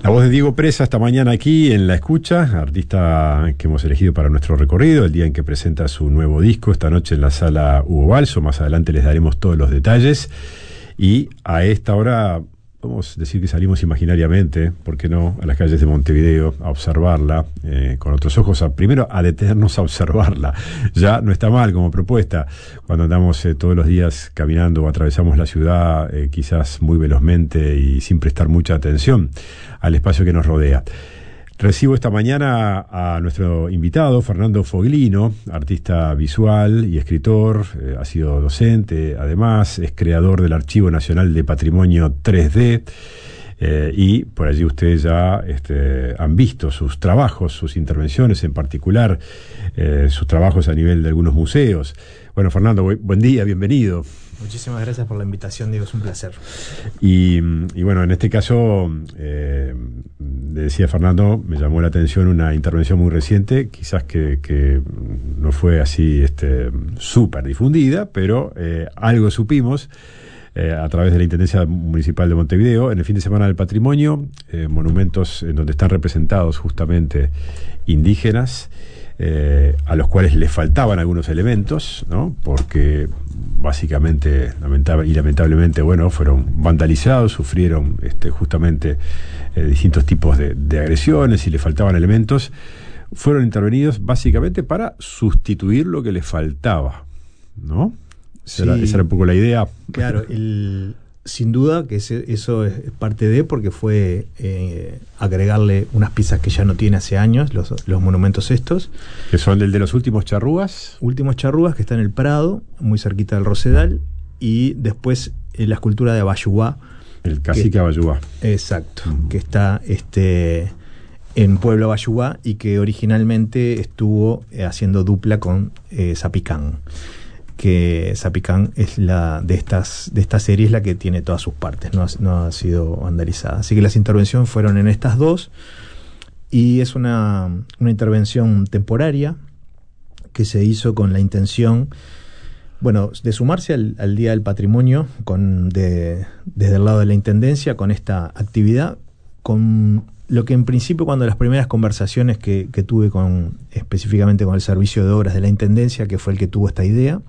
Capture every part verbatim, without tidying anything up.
La voz de Diego Presa esta mañana aquí en La Escucha, artista que hemos elegido para nuestro recorrido, el día en que presenta su nuevo disco, esta noche en la sala Hugo Balso. Más adelante les daremos todos los detalles. Y a esta hora, podemos decir que salimos imaginariamente, ¿por qué no?, a las calles de Montevideo a observarla eh, con otros ojos, a, primero a detenernos a observarla. Ya no está mal como propuesta cuando andamos eh, todos los días caminando o atravesamos la ciudad eh, quizás muy velozmente y sin prestar mucha atención al espacio que nos rodea. Recibo esta mañana a nuestro invitado, Fernando Foglino, artista visual y escritor, eh, ha sido docente, además es creador del Archivo Nacional de Patrimonio tres D, eh, y por allí ustedes ya este, han visto sus trabajos, sus intervenciones, en particular eh, sus trabajos a nivel de algunos museos. Bueno, Fernando, bu- buen día, bienvenido. Muchísimas gracias por la invitación, Diego, es un placer. Y, y bueno, en este caso, eh, le decía Fernando, me llamó la atención una intervención muy reciente, quizás que, que no fue así este, súper difundida, pero eh, algo supimos eh, a través de la Intendencia Municipal de Montevideo, en el fin de semana del patrimonio, eh, monumentos en donde están representados justamente indígenas, Eh, a los cuales les faltaban algunos elementos, ¿no? Porque básicamente lamentable, y lamentablemente bueno, fueron vandalizados, sufrieron este, justamente eh, distintos tipos de, de agresiones y les faltaban elementos. Fueron intervenidos básicamente para sustituir lo que les faltaba, ¿no? Esa, sí. era, esa era un poco la idea. Claro, el, sin duda que ese, eso es parte de, porque fue eh, agregarle unas piezas que ya no tiene hace años, los, los monumentos estos. Que son el de los últimos charrúas. Últimos charrúas, que está en el Prado, muy cerquita del Rosedal, y después eh, la escultura de Abayuá. El cacique Abayuá. Exacto, uh-huh. Que está este, en Pueblo Abayuá y que originalmente estuvo eh, haciendo dupla con eh, Zapicán. Que Zapicán es la de estas de esta serie es la que tiene todas sus partes, no ha, no ha sido vandalizada. Así que las intervenciones fueron en estas dos, y es una, una intervención temporaria que se hizo con la intención, bueno, de sumarse al, al Día del Patrimonio con de, desde el lado de la Intendencia con esta actividad, con lo que en principio, cuando las primeras conversaciones que, que tuve con específicamente con el Servicio de Obras de la Intendencia, que fue el que tuvo esta idea,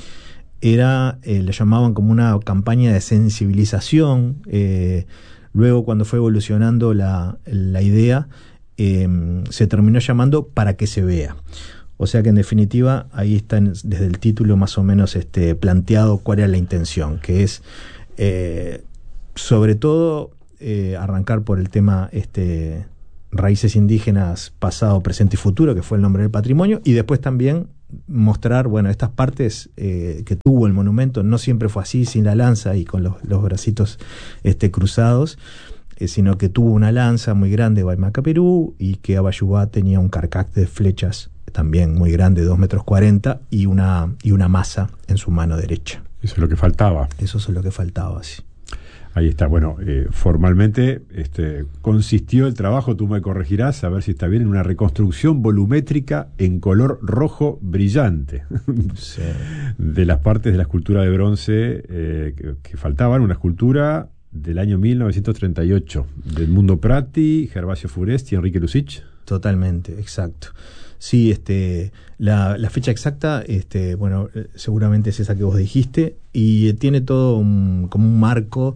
era, eh, le llamaban como una campaña de sensibilización. Eh, luego, cuando fue evolucionando la, la idea, eh, se terminó llamando Para que se vea. O sea que en definitiva ahí está en, desde el título más o menos este, planteado cuál era la intención, que es eh, sobre todo eh, arrancar por el tema este, raíces indígenas, pasado, presente y futuro, que fue el nombre del patrimonio, y después también mostrar, bueno, estas partes eh, que tuvo el monumento. No siempre fue así, sin la lanza y con los, los bracitos este, cruzados, eh, sino que tuvo una lanza muy grande, Guaymaca, Perú, y que Abayuá tenía un carcac de flechas también muy grande, dos metros cuarenta, y una, y una masa en su mano derecha. Eso es lo que faltaba. Eso es lo que faltaba, sí. Ahí está. Bueno, eh, formalmente este, consistió el trabajo, tú me corregirás, a ver si está bien, en una reconstrucción volumétrica en color rojo brillante, sí, de las partes de la escultura de bronce eh, que, que faltaban, una escultura del año mil novecientos treinta y ocho, del Mundo Prati, Gervasio Furesti y Enrique Lucich. Totalmente, exacto. Sí, este, la, la fecha exacta, este, bueno, seguramente es esa que vos dijiste, y tiene todo un, como un marco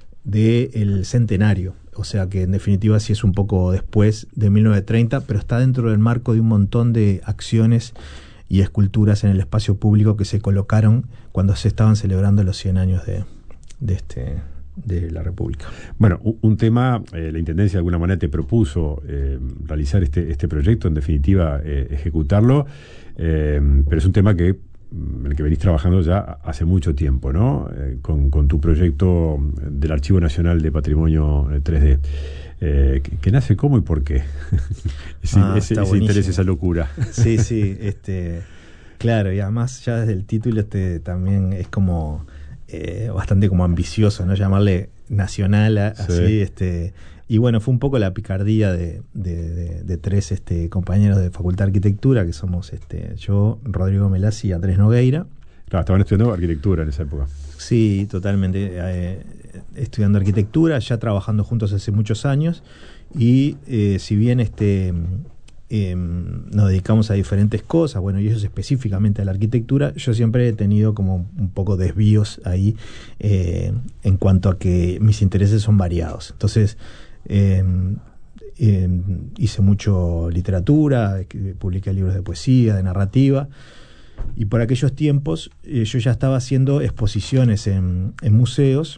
del centenario, o sea que en definitiva sí es un poco después de mil novecientos treinta, pero está dentro del marco de un montón de acciones y esculturas en el espacio público que se colocaron cuando se estaban celebrando los cien años de, de este... de la República. Bueno, un, un tema, eh, la Intendencia de alguna manera te propuso eh, realizar este, este proyecto, en definitiva eh, ejecutarlo, eh, pero es un tema que en el que venís trabajando ya hace mucho tiempo, ¿no? Eh, con, con tu proyecto del Archivo Nacional de Patrimonio tres D. Eh, que, que nace cómo y por qué. ese, ah, ese, ese interés, esa locura. Sí, sí, este, claro, y además ya desde el título este también es como Eh, bastante como ambicioso, ¿no? Llamarle nacional a, sí. Así, este, y bueno, fue un poco la picardía de, de, de, de tres este, compañeros de Facultad de Arquitectura, que somos este, yo, Rodrigo Melasi y Andrés Nogueira. Claro, estaban estudiando arquitectura en esa época. Sí, totalmente, eh, estudiando arquitectura, ya trabajando juntos hace muchos años, Y eh, si bien este eh, nos dedicamos a diferentes cosas, bueno, y ellos específicamente a la arquitectura, yo siempre he tenido como un poco desvíos ahí eh, en cuanto a que mis intereses son variados. Entonces, eh, eh, hice mucho literatura, publiqué libros de poesía, de narrativa, y por aquellos tiempos eh, yo ya estaba haciendo exposiciones en, en museos,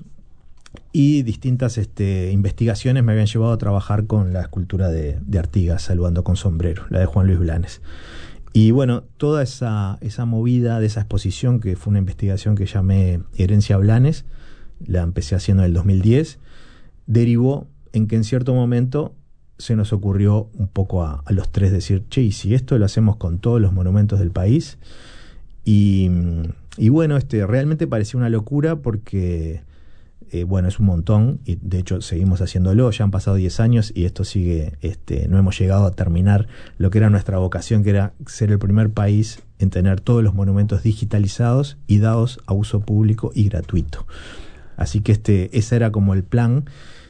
y distintas este, investigaciones me habían llevado a trabajar con la escultura de, de Artigas, Saludando con sombrero, la de Juan Luis Blanes. Y bueno, toda esa, esa movida de esa exposición, que fue una investigación que llamé Herencia Blanes, la empecé haciendo en el dos mil diez, derivó en que en cierto momento se nos ocurrió un poco a, a los tres decir, che, ¿y si esto lo hacemos con todos los monumentos del país? Y, y bueno, este, realmente parecía una locura porque... Eh, bueno, es un montón, y de hecho seguimos haciéndolo, ya han pasado diez años y esto sigue, este, no hemos llegado a terminar lo que era nuestra vocación, que era ser el primer país en tener todos los monumentos digitalizados y dados a uso público y gratuito. Así que este, ese era como el plan,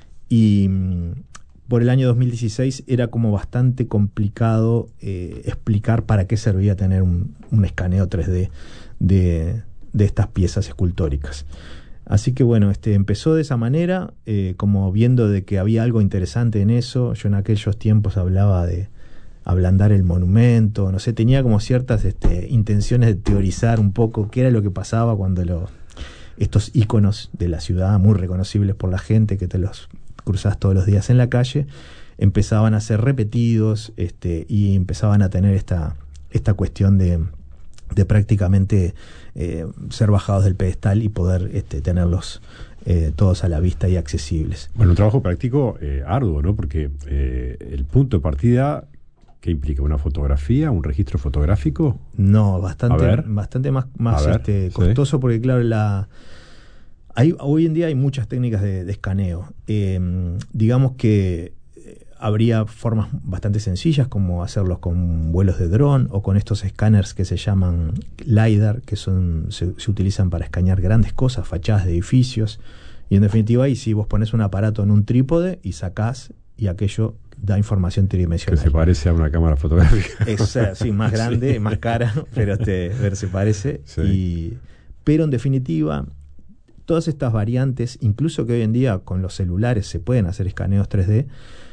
y mmm, por el año dos mil dieciséis era como bastante complicado eh, explicar para qué servía tener un, un escaneo tres D de, de estas piezas escultóricas. Así que bueno, este empezó de esa manera, eh, como viendo de que había algo interesante en eso. Yo en aquellos tiempos hablaba de ablandar el monumento, no sé, tenía como ciertas este, intenciones de teorizar un poco qué era lo que pasaba cuando lo, estos íconos de la ciudad, muy reconocibles por la gente, que te los cruzás todos los días en la calle, empezaban a ser repetidos este, y empezaban a tener esta, esta cuestión de... de prácticamente eh, ser bajados del pedestal y poder este, tenerlos eh, todos a la vista y accesibles. Bueno, un trabajo práctico eh, arduo, ¿no? Porque eh, el punto de partida, ¿qué implica? ¿Una fotografía? ¿Un registro fotográfico? No, bastante, bastante más, más ver, este, costoso, sí. Porque claro, la hay, hoy en día hay muchas técnicas de, de escaneo. Eh, digamos que habría formas bastante sencillas, como hacerlos con vuelos de dron o con estos escáneres que se llaman LiDAR, que son se, se utilizan para escanear grandes cosas, fachadas de edificios. Y en definitiva, ahí si vos pones un aparato en un trípode y sacás, y aquello da información tridimensional. Que se parece a una cámara fotográfica. Es, sí, más grande, sí. Más cara, pero, este, pero se parece. Sí. Y, pero en definitiva, todas estas variantes, incluso que hoy en día con los celulares se pueden hacer escaneos tres D,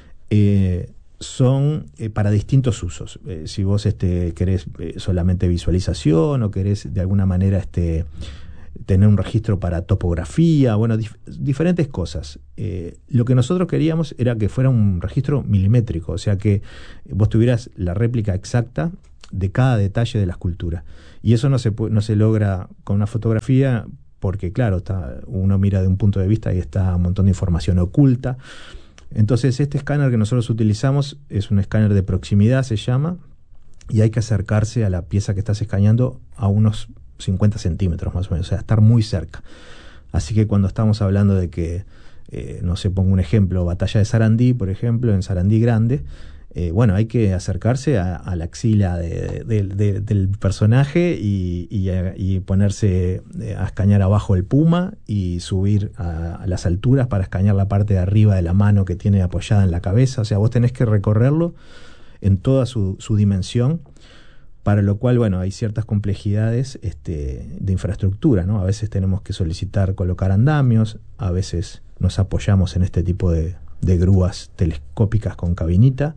Eh, son eh, para distintos usos. Eh, si vos este, querés eh, solamente visualización o querés de alguna manera este, tener un registro para topografía, bueno, dif- diferentes cosas. Eh, lo que nosotros queríamos era que fuera un registro milimétrico, o sea que vos tuvieras la réplica exacta de cada detalle de la escultura. Y eso no se, no se logra con una fotografía porque, claro, está, uno mira de un punto de vista y está un montón de información oculta. Entonces este escáner que nosotros utilizamos es un escáner de proximidad, se llama, y hay que acercarse a la pieza que estás escaneando a unos cincuenta centímetros más o menos, o sea, estar muy cerca. Así que cuando estamos hablando de que, eh, no sé, pongo un ejemplo, Batalla de Sarandí, por ejemplo, en Sarandí Grande, eh, bueno, hay que acercarse a, a la axila de, de, de, del personaje y, y, y ponerse a escanear abajo el puma y subir a, a las alturas para escanear la parte de arriba de la mano que tiene apoyada en la cabeza. O sea, vos tenés que recorrerlo en toda su, su dimensión, para lo cual, bueno, hay ciertas complejidades este, de infraestructura, ¿no? A veces tenemos que solicitar colocar andamios, a veces nos apoyamos en este tipo de de grúas telescópicas con cabinita.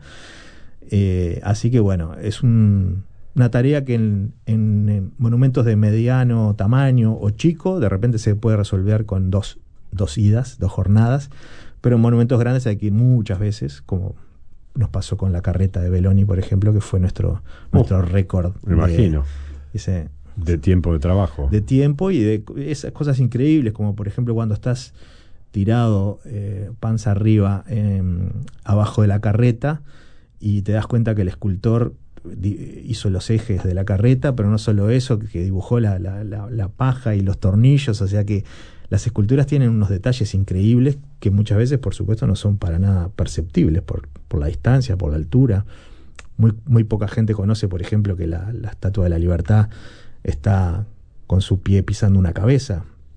Eh, así que bueno, es un, una tarea que en, en, en monumentos de mediano tamaño o chico, de repente se puede resolver con dos, dos idas, dos jornadas, pero en monumentos grandes hay que ir muchas veces, como nos pasó con la carreta de Belloni, por ejemplo, que fue nuestro, nuestro uh, récord. Me imagino. Ese, de tiempo de trabajo. De tiempo y de esas cosas increíbles, como por ejemplo cuando estás tirado eh, panza arriba eh, abajo de la carreta y te das cuenta que el escultor di- hizo los ejes de la carreta, pero no solo eso, que dibujó la, la, la, la paja y los tornillos. O sea que las esculturas tienen unos detalles increíbles que muchas veces, por supuesto, no son para nada perceptibles por, por la distancia, por la altura. Muy, muy poca gente conoce, por ejemplo, que la, la Estatua de la Libertad está con su pie pisando una cabeza.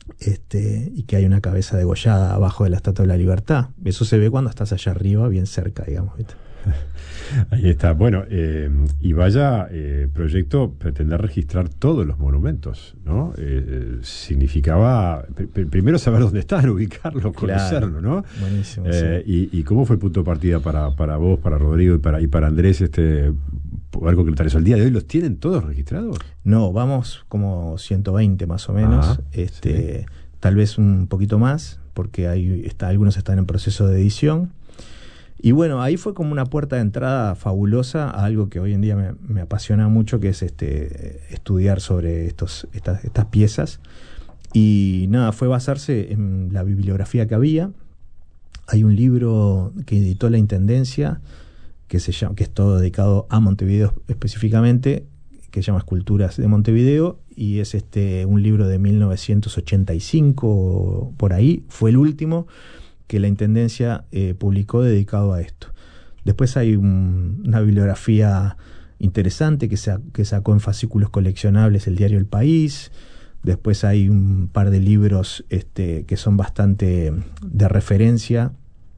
este, y que hay una cabeza degollada abajo de la Estatua de la Libertad. Eso se ve cuando estás allá arriba, bien cerca, digamos, ¿viste? Ahí está. Bueno, eh, y vaya eh, proyecto pretender registrar todos los monumentos, ¿no? Eh, significaba pr primero saber dónde están, ubicarlos, conocerlo, ¿no? Buenísimo. Eh, sí. y, y cómo fue el punto de partida para, para vos, para Rodrigo y para, y para Andrés, este, poder concretar eso. ¿El día de hoy los tienen todos registrados? No, vamos como ciento veinte más o menos. Ah, este, sí. Tal vez un poquito más, porque hay, está, algunos están en proceso de edición. Y bueno, ahí fue como una puerta de entrada fabulosa a algo que hoy en día me, me apasiona mucho, que es este estudiar sobre estos, estas, estas piezas. Y nada, fue basarse en la bibliografía que había. Hay un libro que editó la Intendencia, que, se llama, que es todo dedicado a Montevideo específicamente, que se llama Esculturas de Montevideo, y es este un libro de mil novecientos ochenta y cinco, por ahí, fue el último que la Intendencia eh, publicó dedicado a esto. Después hay un, una bibliografía interesante que, sa que sacó en fascículos coleccionables el diario El País. Después hay un par de libros este, que son bastante de referencia,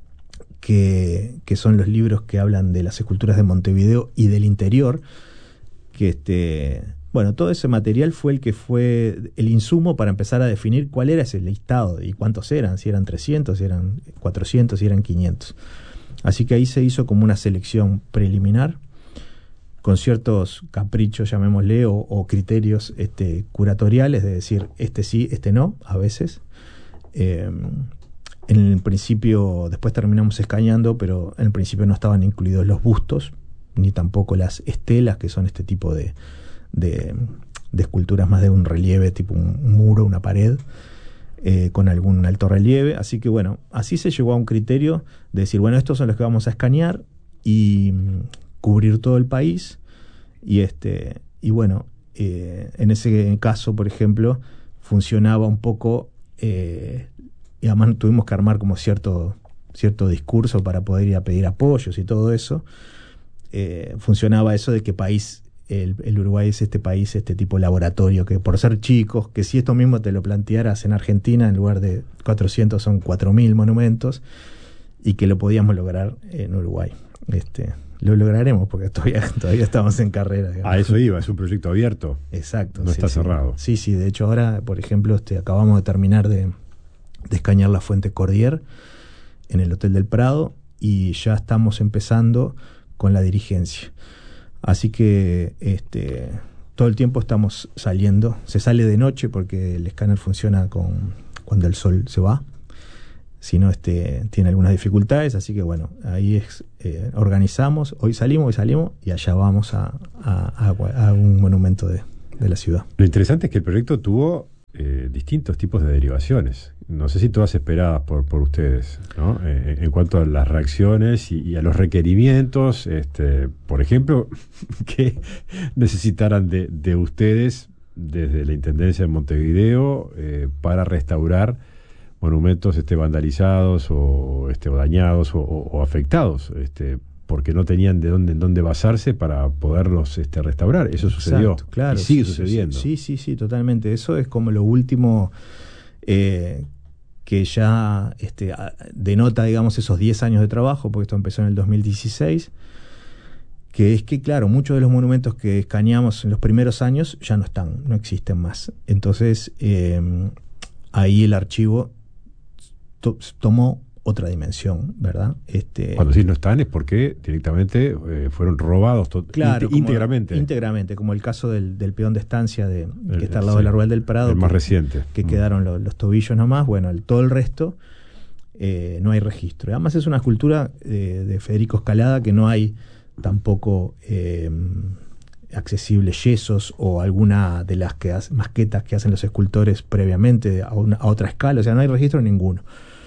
que, que son los libros que hablan de las esculturas de Montevideo y del interior, que este... Bueno, todo ese material fue el que fue el insumo para empezar a definir cuál era ese listado y cuántos eran, si eran trescientos, si eran cuatrocientos, si eran quinientos. Así que ahí se hizo como una selección preliminar, con ciertos caprichos, llamémosle, o, o criterios este, curatoriales, de decir, este sí, este no, a veces. Eh, en el principio, después terminamos escaneando, pero en el principio no estaban incluidos los bustos, ni tampoco las estelas, que son este tipo de... De, de esculturas más de un relieve, tipo un, un muro, una pared, eh, con algún alto relieve. Así que bueno, así se llegó a un criterio de decir, bueno, estos son los que vamos a escanear y mm, cubrir todo el país. Y este y bueno, eh, en ese caso, por ejemplo, funcionaba un poco, eh, y además tuvimos que armar como cierto, cierto discurso para poder ir a pedir apoyos y todo eso. Eh, funcionaba eso de que país... El, el Uruguay es este país, este tipo de laboratorio, que por ser chicos, que si esto mismo te lo plantearas en Argentina, en lugar de cuatrocientos son cuatro mil monumentos, y que lo podíamos lograr en Uruguay. Este, lo lograremos porque todavía, todavía estamos en carrera. Digamos. A eso iba, es un proyecto abierto. Exacto. No sí, está sí. cerrado. Sí, sí, de hecho ahora, por ejemplo, este, acabamos de terminar de, de escanear la Fuente Cordier en el Hotel del Prado, y ya estamos empezando con la dirigencia. Así que este, todo el tiempo estamos saliendo. Se sale de noche porque el escáner funciona con, cuando el sol se va. Si no, este, tiene algunas dificultades. Así que bueno, ahí es, eh, organizamos. Hoy salimos, hoy salimos y allá vamos a, a, a, a un monumento de, de la ciudad. Lo interesante es que el proyecto tuvo eh, distintos tipos de derivaciones. No sé si todas esperadas por, por ustedes, ¿no? Eh, en cuanto a las reacciones y, y a los requerimientos, este, por ejemplo, que necesitaran de, de ustedes desde la Intendencia de Montevideo eh, para restaurar monumentos este, vandalizados o, este, o dañados o, o, o afectados, este, porque no tenían de dónde, en dónde basarse para poderlos este, restaurar. Eso sucedió. Exacto, claro, y sigue sí, sucediendo. Sí, sí, sí, totalmente. Eso es como lo último eh, que ya este, denota, digamos, esos diez años de trabajo, porque esto empezó en el dos mil dieciséis, que es que, claro, muchos de los monumentos que escaneamos en los primeros años ya no están, no existen más. Entonces, eh, ahí el archivo to tomó otra dimensión, ¿verdad? Este, Cuando sí no están es porque directamente eh, fueron robados claro, ínte íntegramente. Íntegramente, como el caso del, del peón de estancia de, el, que está al lado sí, de la Rural del Prado. El más que, reciente. Que mm. quedaron lo, los tobillos nomás. Bueno, el, todo el resto eh, no hay registro. Además es una escultura eh, de Federico Escalada que no hay tampoco eh, accesibles yesos o alguna de las que hace, maquetas que hacen los escultores previamente a, una, a otra escala. O sea, no hay registro ninguno.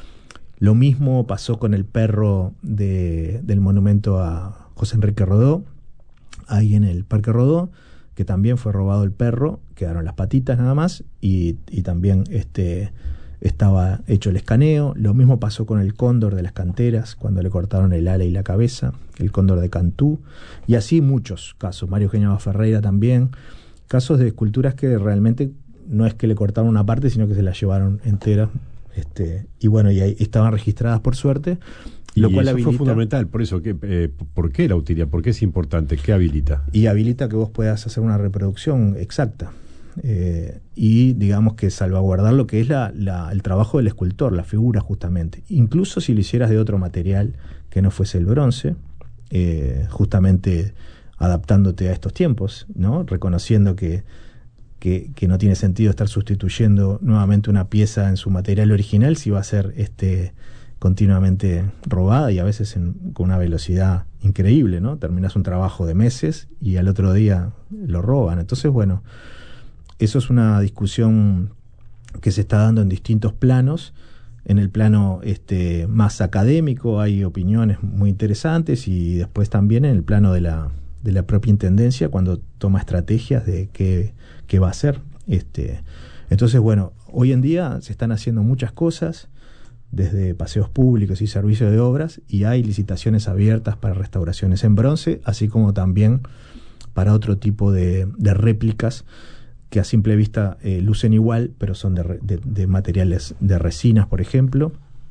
Lo mismo pasó con el perro de, del monumento a José Enrique Rodó, ahí en el Parque Rodó, que también fue robado el perro, quedaron las patitas nada más, y, y también este, estaba hecho el escaneo. Lo mismo pasó con el cóndor de las canteras, cuando le cortaron el ala y la cabeza, el cóndor de Cantú, y así muchos casos. Mario Eugenio Ferreira también, casos de esculturas que realmente no es que le cortaron una parte, sino que se la llevaron entera. Este, y bueno, y ahí estaban registradas por suerte. Lo y cual eso habilita, fue fundamental, por eso, que, eh, ¿por qué la utilidad? ¿Por qué es importante? ¿Qué habilita? Y habilita que vos puedas hacer una reproducción exacta. Eh, y digamos que salvaguardar lo que es la, la, el trabajo del escultor, la figura justamente. Incluso si lo hicieras de otro material que no fuese el bronce, eh, justamente adaptándote a estos tiempos, ¿no? Reconociendo que, que, que no tiene sentido estar sustituyendo nuevamente una pieza en su material original si va a ser este continuamente robada y a veces en, con una velocidad increíble, ¿no? Terminas un trabajo de meses y al otro día lo roban. Entonces, bueno, eso es una discusión que se está dando en distintos planos. En el plano este, más académico hay opiniones muy interesantes y después también en el plano de la, de la propia intendencia cuando toma estrategias de qué, qué va a hacer. Este, entonces, bueno, hoy en día se están haciendo muchas cosas desde paseos públicos y servicios de obras y hay licitaciones abiertas para restauraciones en bronce, así como también para otro tipo de, de réplicas que a simple vista eh, lucen igual, pero son de, de, de materiales de resinas, por ejemplo.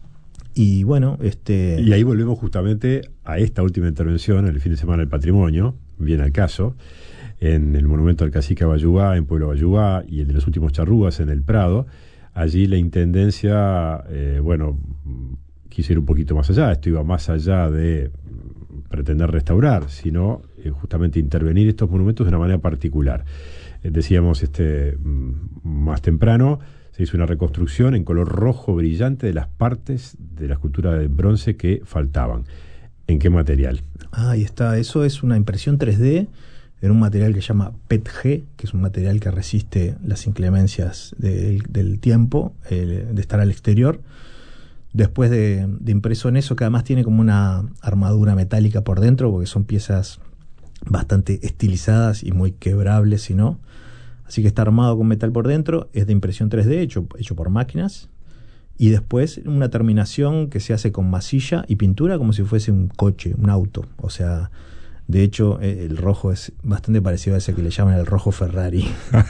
Y bueno, este... Y ahí volvemos justamente a esta última intervención, el fin de semana del patrimonio, bien al caso, en el monumento al cacique Abayuá, en Pueblo Abayuá, y el de los últimos charrúas en el Prado. Allí la intendencia, eh, bueno, quiso ir un poquito más allá. Esto iba más allá de pretender restaurar, sino eh, justamente intervenir estos monumentos de una manera particular. Eh, decíamos este más temprano, se hizo una reconstrucción en color rojo brillante de las partes de la escultura de bronce que faltaban. ¿En qué material? Ah, ahí está. Eso es una impresión tres D en un material que se llama P E T G, que es un material que resiste las inclemencias de, del tiempo, eh, de estar al exterior. Después de, de impreso en eso, que además tiene como una armadura metálica por dentro, porque son piezas bastante estilizadas y muy quebrables, si no. Así que está armado con metal por dentro, es de impresión tres D, hecho, hecho por máquinas. Y después una terminación que se hace con masilla y pintura como si fuese un coche, un auto. O sea, de hecho, el rojo es bastante parecido a ese que le llaman el rojo Ferrari.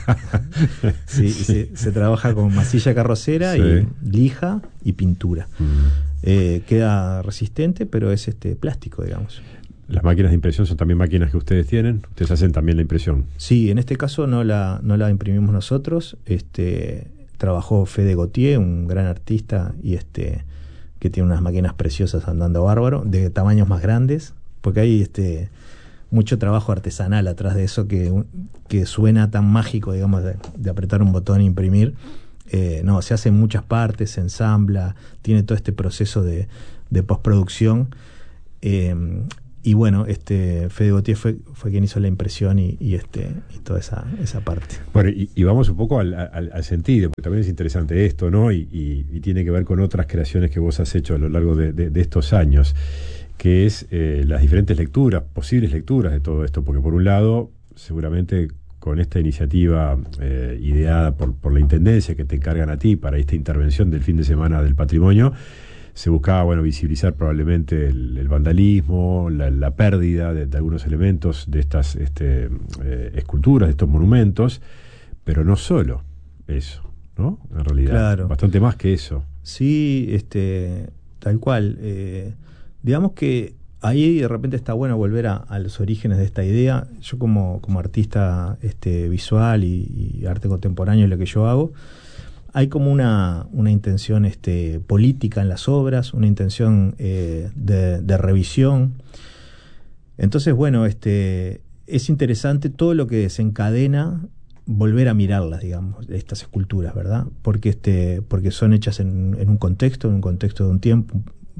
Sí, sí. Se, se trabaja con masilla carrocera, sí, y lija y pintura. Mm. Eh, queda resistente, pero es este plástico, digamos. ¿Las máquinas de impresión son también máquinas que ustedes tienen? ¿Ustedes hacen también la impresión? Sí, en este caso no la, no la imprimimos nosotros. Este, trabajó Fede Gautier, un gran artista, y este que tiene unas máquinas preciosas andando bárbaro, de tamaños más grandes, porque hay este mucho trabajo artesanal atrás de eso que, que suena tan mágico, digamos, de, de apretar un botón e imprimir. Eh, no, se hace en muchas partes, se ensambla, tiene todo este proceso de, de postproducción. Eh, y bueno, este Fede Gautier fue, fue quien hizo la impresión y, y este y toda esa, esa parte. Bueno, y, y vamos un poco al, al, al sentido, porque también es interesante esto, ¿no? Y, y, y tiene que ver con otras creaciones que vos has hecho a lo largo de, de, de estos años, que es eh, las diferentes lecturas, posibles lecturas de todo esto, porque por un lado, seguramente con esta iniciativa eh, ideada por, por la Intendencia que te encargan a ti para esta intervención del fin de semana del patrimonio, se buscaba, bueno, visibilizar probablemente el, el vandalismo, la, la pérdida de, de algunos elementos de estas este, eh, esculturas, de estos monumentos, pero no solo eso, ¿no? En realidad, claro, bastante más que eso. Sí, este, tal cual. Eh, digamos que ahí de repente está bueno volver a, a los orígenes de esta idea. Yo como, como artista este, visual y, y arte contemporáneo, lo que yo hago, hay como una, una intención este, política en las obras, una intención eh, de, de revisión. Entonces, bueno, este, es interesante todo lo que desencadena volver a mirarlas, digamos, estas esculturas, ¿verdad? Porque, este, porque son hechas en, en un contexto, en un contexto de un tiempo,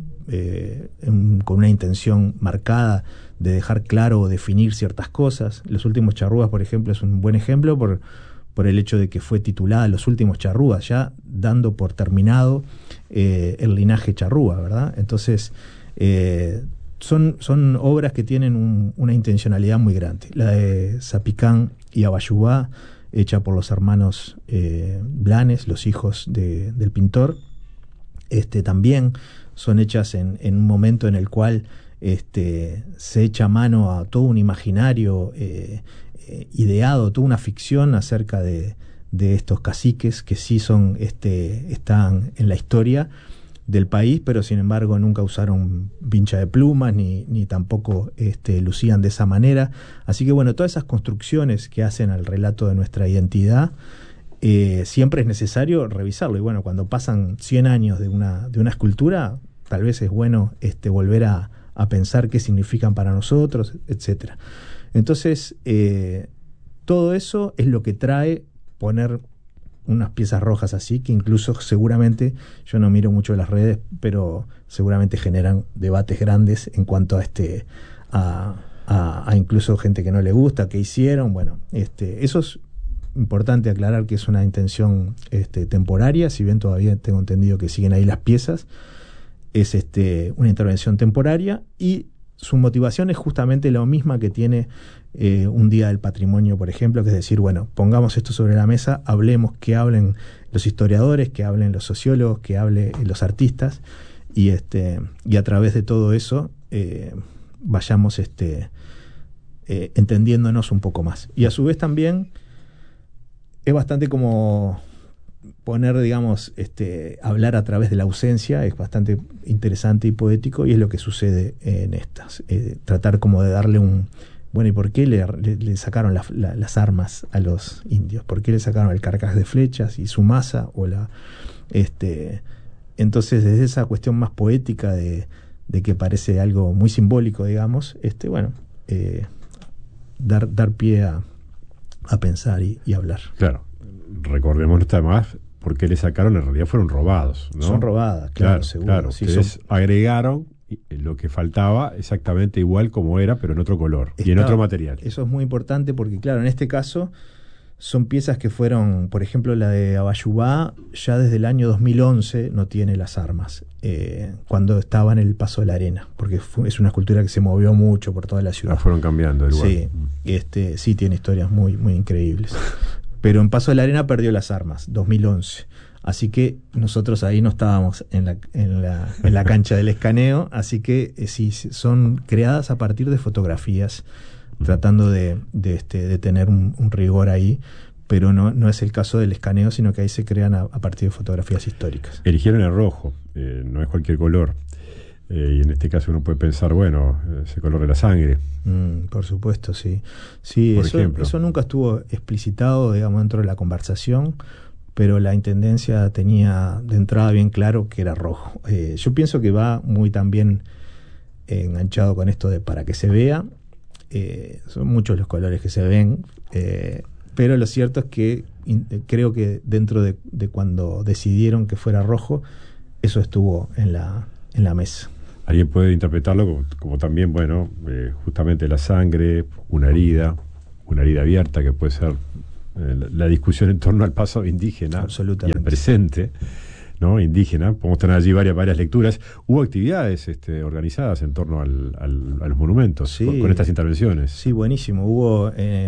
eh, en, con una intención marcada de dejar claro o definir ciertas cosas. Los últimos charrúas, por ejemplo, es un buen ejemplo por... por el hecho de que fue titulada Los últimos charrúas, ya dando por terminado eh, el linaje charrúa, ¿verdad? Entonces, eh, son, son obras que tienen un, una intencionalidad muy grande. La de Zapicán y Abayuá, hecha por los hermanos eh, Blanes, los hijos de, del pintor, este, también son hechas en, en un momento en el cual este, se echa mano a todo un imaginario eh, ideado, toda una ficción acerca de, de estos caciques que sí son, este, están en la historia del país, pero sin embargo nunca usaron vincha de plumas ni, ni tampoco este, lucían de esa manera. Así que bueno, todas esas construcciones que hacen al relato de nuestra identidad, eh, siempre es necesario revisarlo. Y bueno, cuando pasan cien años de una, de una escultura, tal vez es bueno este, volver a, a pensar qué significan para nosotros, etcétera. Entonces, eh, todo eso es lo que trae poner unas piezas rojas así, que incluso seguramente, yo no miro mucho las redes, pero seguramente generan debates grandes en cuanto a este a, a, a incluso gente que no le gusta, qué hicieron. Bueno, este, eso es importante aclarar que es una intención este, temporaria, si bien todavía tengo entendido que siguen ahí las piezas, es este, una intervención temporaria, y su motivación es justamente la misma que tiene eh, un Día del Patrimonio, por ejemplo, que es decir, bueno, pongamos esto sobre la mesa, hablemos, que hablen los historiadores, que hablen los sociólogos, que hablen los artistas, y este y a través de todo eso eh, vayamos este eh, entendiéndonos un poco más. Y a su vez también es bastante como poner, digamos, este, hablar a través de la ausencia, es bastante interesante y poético, y es lo que sucede en estas. Eh, tratar como de darle un... Bueno, ¿y por qué le, le, le sacaron la, la, las armas a los indios? ¿Por qué le sacaron el carcaj de flechas y su masa? O la, este, entonces, desde esa cuestión más poética de, de que parece algo muy simbólico, digamos, este, bueno, eh, dar, dar pie a, a pensar y, y hablar. Claro. Recordemos nada más por qué le sacaron, en realidad fueron robados, ¿no? Son robadas, claro, claro seguro. Claro, sí, ustedes son... agregaron lo que faltaba exactamente igual como era, pero en otro color Está, y en otro material. Eso es muy importante porque, claro, en este caso son piezas que fueron, por ejemplo, la de Abayubá, ya desde el año dos mil once no tiene las armas, eh, cuando estaba en el Paso de la Arena, porque fue, es una escultura que se movió mucho por toda la ciudad. La fueron cambiando el lugar. Sí, este, sí tiene historias muy, muy increíbles. Pero en Paso de la Arena perdió las armas, dos mil once. Así que nosotros ahí no estábamos en la, en la, en la cancha del escaneo, así que eh, sí, son creadas a partir de fotografías, tratando de, de, este, de tener un, un rigor ahí, pero no, no es el caso del escaneo, sino que ahí se crean a, a partir de fotografías históricas. Eligieron el rojo, eh, no es cualquier color. Eh, y en este caso uno puede pensar, bueno, ese color de la sangre. Mm, por supuesto, sí. Sí, por eso, ejemplo. eso nunca estuvo explicitado, digamos, dentro de la conversación, pero la intendencia tenía de entrada bien claro que era rojo. Eh, yo pienso que va muy también eh, enganchado con esto de para que se vea. Eh, son muchos los colores que se ven, eh, pero lo cierto es que in, creo que dentro de, de cuando decidieron que fuera rojo, eso estuvo en la, en la mesa. Alguien puede interpretarlo como, como también, bueno, eh, justamente la sangre, una herida, una herida abierta, que puede ser eh, la, la discusión en torno al pasado indígena y al presente, ¿no? Indígena. Podemos tener allí varias, varias lecturas. Hubo actividades este, organizadas en torno al, al, a los monumentos, sí, con, con estas intervenciones. Sí, buenísimo. Hubo eh,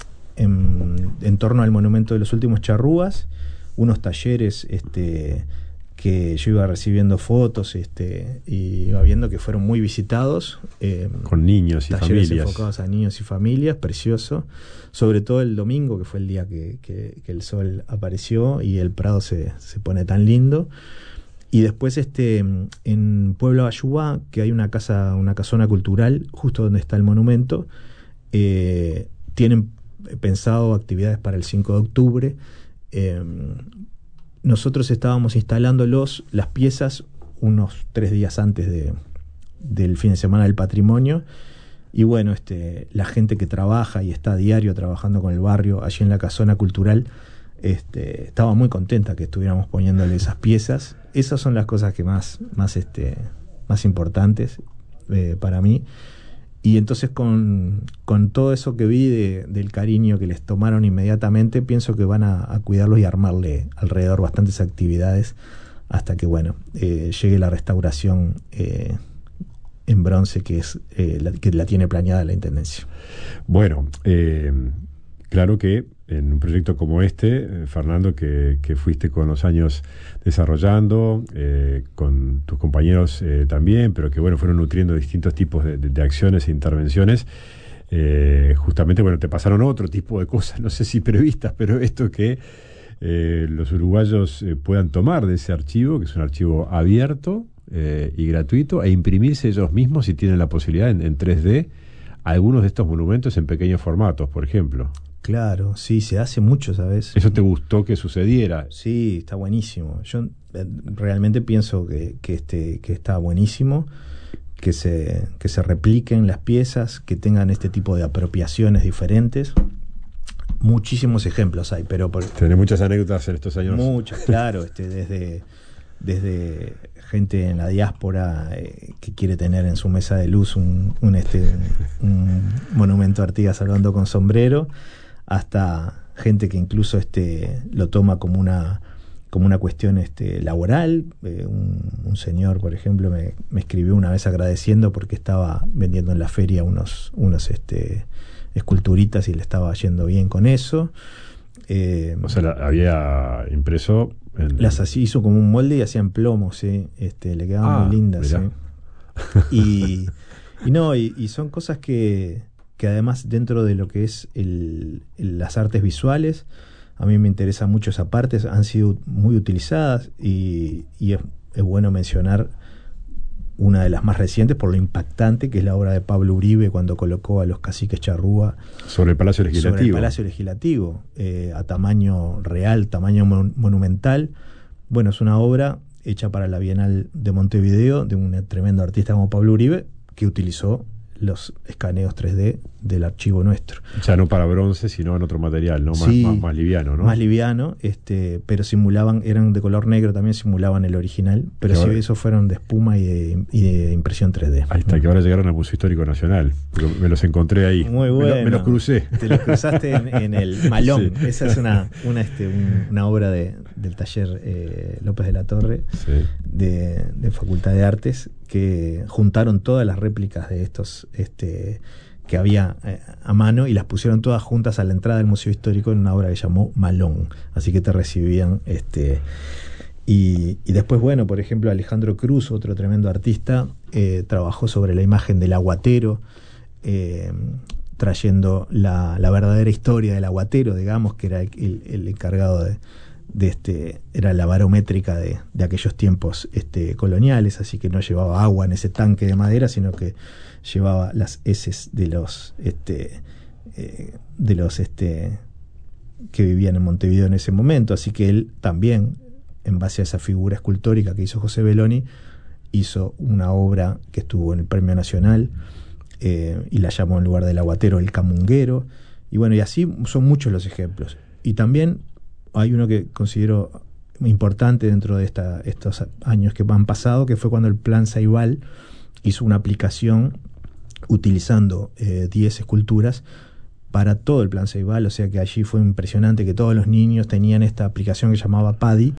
en, en torno al monumento de los últimos charrúas unos talleres este que yo iba recibiendo fotos este y iba viendo que fueron muy visitados, eh, con niños y talleres familias enfocados a niños y familias, precioso, sobre todo el domingo, que fue el día que, que, que el sol apareció y el Prado se, se pone tan lindo. Y después este en Pueblo Abayubá, que hay una casa, una casona cultural justo donde está el monumento, eh, tienen pensado actividades para el cinco de octubre. eh, Nosotros estábamos instalando los, las piezas unos tres días antes de, del fin de semana del patrimonio, y bueno, este, la gente que trabaja y está a diario trabajando con el barrio allí en la casona cultural este, estaba muy contenta que estuviéramos poniéndole esas piezas. Esas son las cosas que más, más, este, más importantes eh, para mí. Y entonces con, con todo eso que vi de, del cariño que les tomaron inmediatamente, pienso que van a, a cuidarlos y armarle alrededor bastantes actividades hasta que, bueno, eh, llegue la restauración eh, en bronce que es eh, la, que la tiene planeada la Intendencia. Bueno, eh, claro que en un proyecto como este, eh, Fernando, que, que fuiste con los años desarrollando, eh, con tus compañeros eh, también, pero que bueno, fueron nutriendo distintos tipos de, de, de acciones e intervenciones, eh, justamente, bueno, te pasaron otro tipo de cosas, no sé si previstas, pero esto que eh, los uruguayos eh, puedan tomar de ese archivo, que es un archivo abierto eh, y gratuito, e imprimirse ellos mismos si tienen la posibilidad en, en tres D algunos de estos monumentos en pequeños formatos, por ejemplo. Claro, sí, se hace mucho, ¿sabes? ¿Eso te gustó que sucediera? Sí, está buenísimo. Yo eh, realmente pienso que, que, este, que está buenísimo, que se, que se repliquen las piezas, que tengan este tipo de apropiaciones diferentes. Muchísimos ejemplos hay, pero... Por, Tenés muchas anécdotas en estos años. Muchas, claro, este, desde, desde gente en la diáspora eh, que quiere tener en su mesa de luz un, un, este, un, un monumento a Artigas salvando con sombrero, hasta gente que incluso este lo toma como una como una cuestión este laboral. Eh, un, un señor, por ejemplo, me, me escribió una vez agradeciendo porque estaba vendiendo en la feria unos unos este esculturitas y le estaba yendo bien con eso. Eh, o sea, la, había impreso en... las así hizo como un molde y hacían plomo, sí, este le quedaban ah, muy lindas, ¿sí? y, y no y, y son cosas que que además dentro de lo que es el, el, las artes visuales, a mí me interesa mucho esa parte, han sido muy utilizadas y, y es, es bueno mencionar una de las más recientes por lo impactante, que es la obra de Pablo Uribe cuando colocó a los caciques charrúa sobre el Palacio Legislativo. Sobre el Palacio Legislativo, eh, a tamaño real, tamaño mon- monumental. Bueno, es una obra hecha para la Bienal de Montevideo de un tremendo artista como Pablo Uribe, que utilizó los escaneos tres D del archivo nuestro. Ya no para bronce, sino en otro material, ¿no? Más, sí, más, más liviano, ¿no? Más liviano, este, pero simulaban, eran de color negro también, simulaban el original, pero sí, esos fueron de espuma y de, y de impresión tres D. Ahí está, que ahora llegaron al Museo Histórico Nacional. Me los encontré ahí. Muy bueno. Me, lo, me los crucé. Te los cruzaste en, en el Malón. Sí. Esa es una, una, este, un, una obra de, del taller eh, López de la Torre, sí. de, de Facultad de Artes, que juntaron todas las réplicas de estos este, que había eh, a mano y las pusieron todas juntas a la entrada del Museo Histórico en una obra que llamó Malón. Así que te recibían. Este, y, y después, bueno, por ejemplo, Alejandro Cruz, otro tremendo artista, eh, trabajó sobre la imagen del aguatero, eh, trayendo la, la verdadera historia del aguatero, digamos, que era el, el, el encargado de... de este era la barométrica de, de aquellos tiempos este, coloniales, así que no llevaba agua en ese tanque de madera, sino que llevaba las heces de los este eh, de los este que vivían en Montevideo en ese momento, así que él también, en base a esa figura escultórica que hizo José Belloni, hizo una obra que estuvo en el Premio Nacional eh, y la llamó en lugar del aguatero el camunguero, y bueno, y así son muchos los ejemplos. Y también hay uno que considero importante dentro de esta, estos años que han pasado, que fue cuando el Plan Ceibal hizo una aplicación utilizando eh, diez esculturas para todo el Plan Ceibal, o sea que allí fue impresionante que todos los niños tenían esta aplicación que llamaba PADI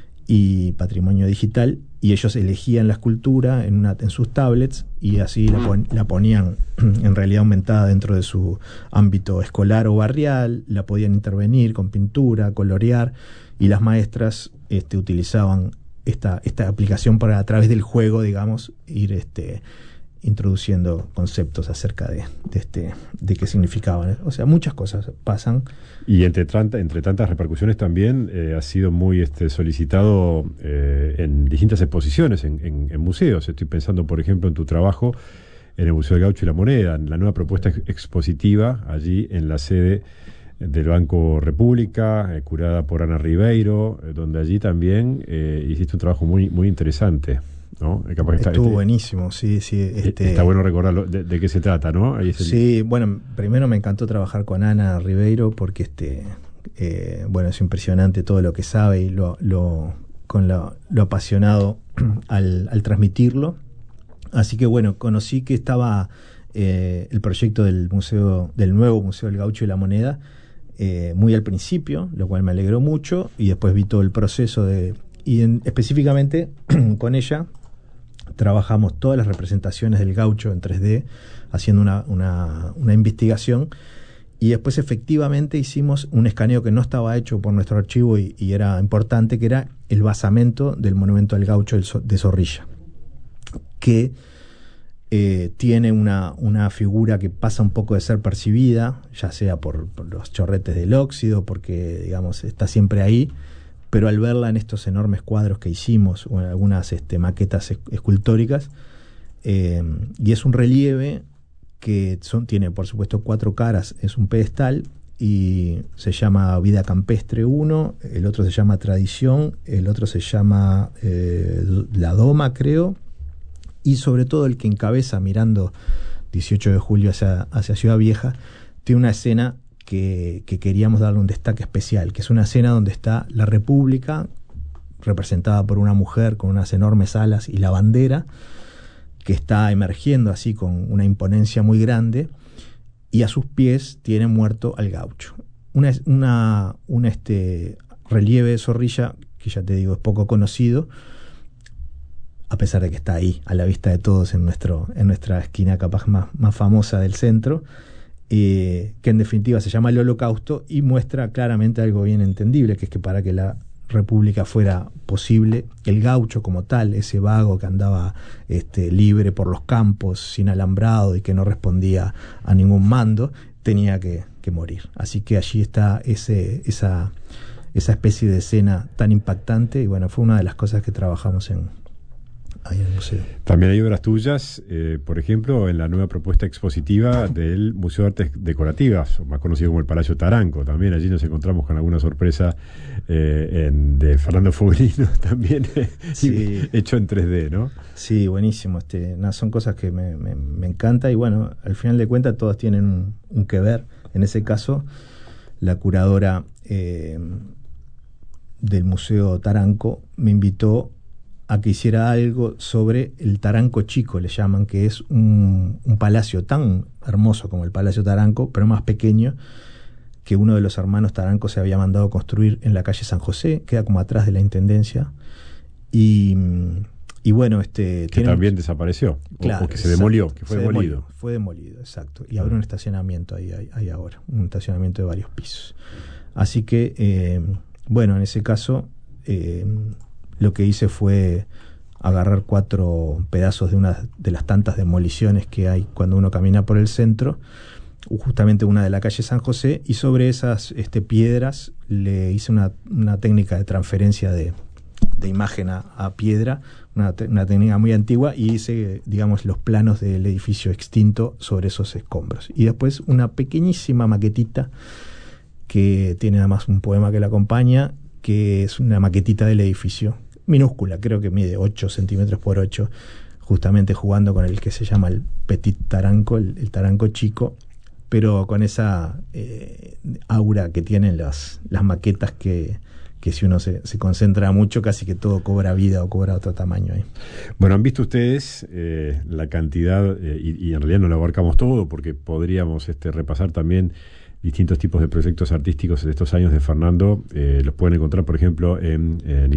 y Patrimonio Digital, y ellos elegían la escultura en, una, en sus tablets y así la, pon, la ponían en realidad aumentada dentro de su ámbito escolar o barrial, la podían intervenir con pintura, colorear, y las maestras este, utilizaban esta, esta aplicación para, a través del juego, digamos, ir este, introduciendo conceptos acerca de, de, este, de qué significaban. O sea, muchas cosas pasan. Y entre, tanta, entre tantas repercusiones también eh, ha sido muy este, solicitado eh, en distintas exposiciones, en, en, en museos. Estoy pensando, por ejemplo, en tu trabajo en el Museo del Gaucho y la Moneda, en la nueva propuesta ex expositiva allí en la sede del Banco República, eh, curada por Ana Ribeiro, eh, donde allí también eh, hiciste un trabajo muy, muy interesante, ¿no? Eh, capaz que está, Estuvo este, buenísimo, sí, sí. Este, está bueno recordarlo de, de qué se trata, ¿no? Ahí es el... Sí, bueno, primero me encantó trabajar con Ana Ribeiro porque este, eh, bueno, es impresionante todo lo que sabe y lo, lo con lo, lo apasionado al, al transmitirlo. Así que bueno, conocí que estaba eh, el proyecto del museo, del nuevo Museo del Gaucho y la Moneda, eh, muy al principio, lo cual me alegró mucho, y después vi todo el proceso de, y en, específicamente con ella trabajamos todas las representaciones del gaucho en tres D, haciendo una, una, una investigación, y después efectivamente hicimos un escaneo que no estaba hecho por nuestro archivo y, y era importante, que era el basamento del monumento al gaucho de Zorrilla, que Eh, tiene una, una figura que pasa un poco de ser percibida, ya sea por, por los chorretes del óxido, porque digamos está siempre ahí, pero al verla en estos enormes cuadros que hicimos o en algunas este, maquetas escultóricas, eh, y es un relieve que son, tiene por supuesto cuatro caras, es un pedestal y se llama Vida Campestre uno, el otro se llama Tradición, el otro se llama eh, La Doma, creo, y sobre todo el que encabeza mirando dieciocho de julio hacia, hacia Ciudad Vieja, tiene una escena que, que queríamos darle un destaque especial, que es una escena donde está la República, representada por una mujer con unas enormes alas y la bandera, que está emergiendo así con una imponencia muy grande, y a sus pies tiene muerto al gaucho. Una, una, un este, relieve de Zorrilla, que ya te digo es poco conocido, a pesar de que está ahí, a la vista de todos en, nuestro, en nuestra esquina capaz más, más famosa del centro, eh, que en definitiva se llama El Holocausto y muestra claramente algo bien entendible, que es que para que la República fuera posible, el gaucho como tal, ese vago que andaba este, libre por los campos, sin alambrado y que no respondía a ningún mando, tenía que, que morir. Así que allí está ese, esa, esa especie de escena tan impactante y bueno, fue una de las cosas que trabajamos en ahí en el museo. También hay obras tuyas, eh, por ejemplo, en la nueva propuesta expositiva del Museo de Artes Decorativas, más conocido como el Palacio Taranco. También allí nos encontramos con alguna sorpresa eh, en, de Fernando Foglino, también sí. hecho en tres D, ¿no? Sí, buenísimo. Este, nada, son cosas que me, me, me encanta y bueno, al final de cuentas todas tienen un, un que ver. En ese caso, la curadora eh, del Museo Taranco me invitó a que hiciera algo sobre el Taranco Chico, le llaman, que es un, un palacio tan hermoso como el Palacio Taranco, pero más pequeño, que uno de los hermanos Taranco se había mandado construir en la calle San José, queda como atrás de la Intendencia, y, y bueno, este... Que también un, desapareció, claro, o que se demolió, que fue, fue demolido. demolido. Fue demolido, exacto, y abre un estacionamiento ahí, ahí, ahí ahora, un estacionamiento de varios pisos. Así que, eh, bueno, en ese caso... Eh, lo que hice fue agarrar cuatro pedazos de una de las tantas demoliciones que hay cuando uno camina por el centro, justamente una de la calle San José, y sobre esas este, piedras le hice una, una técnica de transferencia de, de imagen a, a piedra, una, te, una técnica muy antigua, y hice, digamos, los planos del edificio extinto sobre esos escombros. Y después una pequeñísima maquetita que tiene además un poema que la acompaña, que es una maquetita del edificio, minúscula, creo que mide ocho centímetros por ocho, justamente jugando con el que se llama el Petit Taranco, el, el Taranco chico, pero con esa eh, aura que tienen las, las maquetas que, que si uno se, se concentra mucho, casi que todo cobra vida o cobra otro tamaño ahí. Bueno, han visto ustedes eh, la cantidad, eh, y, y en realidad no lo abarcamos todo, porque podríamos este, repasar también distintos tipos de proyectos artísticos de estos años de Fernando. Eh, los pueden encontrar, por ejemplo, en, en